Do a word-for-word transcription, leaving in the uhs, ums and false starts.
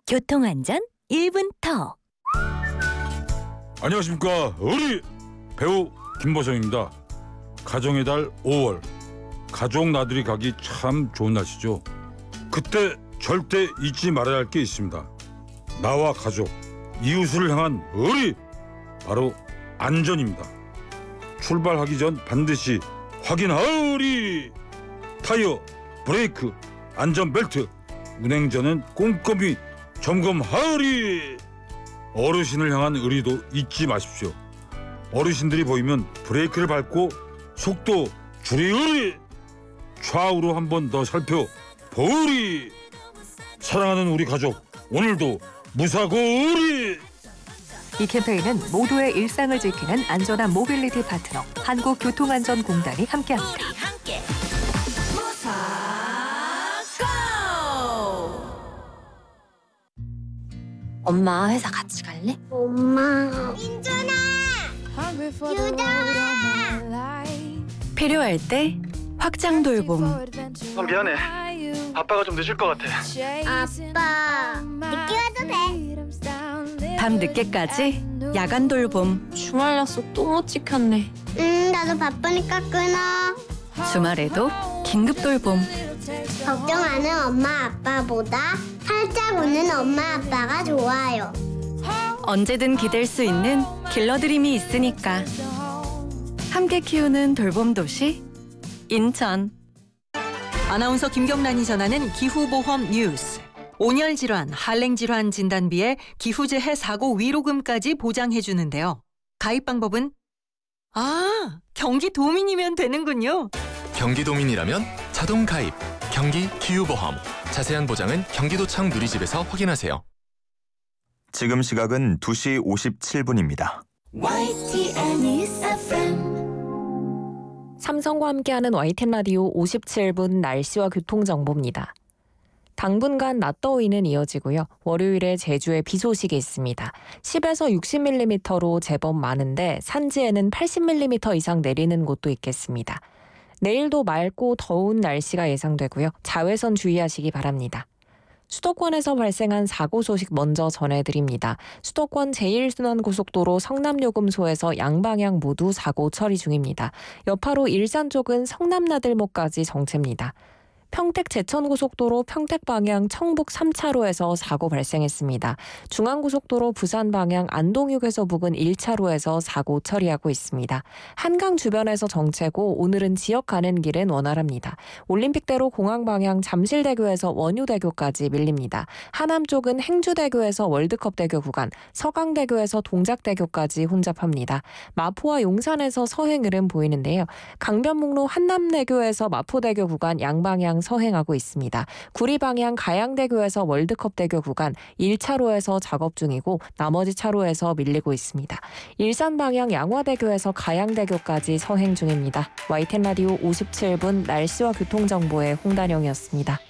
교통안전 일 분 턱. 안녕하십니까. 우리 배우 김보성입니다. 가정의 달 오월, 가족 나들이 가기 참 좋은 날씨죠. 그때 절대 잊지 말아야 할 게 있습니다. 나와 가족, 이웃을 향한 의리, 바로 안전입니다. 출발하기 전 반드시 확인하으리. 타이어, 브레이크, 안전벨트, 운행 전엔 꼼꼼히 점검하으리. 어르신을 향한 의리도 잊지 마십시오. 어르신들이 보이면 브레이크를 밟고 속도 줄이으리. 좌우로 한 번 더 살펴보으리. 사랑하는 우리 가족, 오늘도 무사고으리. 이 캠페인은 모두의 일상을 지키는 안전한 모빌리티 파트너 한국교통안전공단이 함께합니다. 함께. 엄마 회사 같이 갈래? 엄마. 민준아! 유다! 필요할 때 확장 돌봄. 어, 미안해. 아빠가 좀 늦을 것 같아. 아빠, 늦게 와도 돼? 밤 늦게까지 야간 돌봄. 주말 약속 또 못 지켰네. 응, 나도 바쁘니까 끊어. 주말에도 긴급 돌봄. 걱정하는 엄마 아빠보다 활짝 웃는 엄마 아빠가 좋아요. 언제든 기댈 수 있는 길러드림이 있으니까. 함께 키우는 돌봄 도시 인천. 아나운서 김경란이 전하는 기후보험 뉴스. 온열 질환, 한랭 질환 진단비에 기후재해 사고 위로금까지 보장해주는데요. 가입 방법은 아, 경기도민이면 되는군요. 경기도민이라면 자동 가입. 경기 기후보험. 자세한 보장은 경기도청 누리집에서 확인하세요. 지금 시각은 두 시 오십칠 분입니다. 삼성과 함께하는 와이티엔 라디오 오십칠 분 날씨와 교통정보입니다. 당분간 낮더위는 이어지고요. 월요일에 제주에 비 소식이 있습니다. 십에서 육십 밀리미터로 제법 많은데 산지에는 팔십 밀리미터 이상 내리는 곳도 있겠습니다. 내일도 맑고 더운 날씨가 예상되고요. 자외선 주의하시기 바랍니다. 수도권에서 발생한 사고 소식 먼저 전해드립니다. 수도권 제일 순환고속도로 성남요금소에서 양방향 모두 사고 처리 중입니다. 여파로 일산 쪽은 성남나들목까지 정체입니다. 평택 제천고속도로 평택 방향 청북 삼 차로에서 사고 발생했습니다. 중앙고속도로 부산 방향 안동휴게소 부근 일 차로에서 사고 처리하고 있습니다. 한강 주변에서 정체고 오늘은 지역 가는 길은 원활합니다. 올림픽대로 공항 방향 잠실대교에서 원유대교까지 밀립니다. 하남 쪽은 행주대교에서 월드컵대교 구간, 서강대교에서 동작대교까지 혼잡합니다. 마포와 용산에서 서행 흐름 보이는데요. 강변북로 한남대교에서 마포대교 구간 양방향 서행하고 있습니다. 구리 방향 가양대교에서 월드컵대교 구간 일 차로에서 작업 중이고 나머지 차로에서 밀리고 있습니다. 일산 방향 양화대교에서 가양대교까지 서행 중입니다. 와이티엔 라디오 오십칠 분 날씨와 교통정보의 홍단영이었습니다.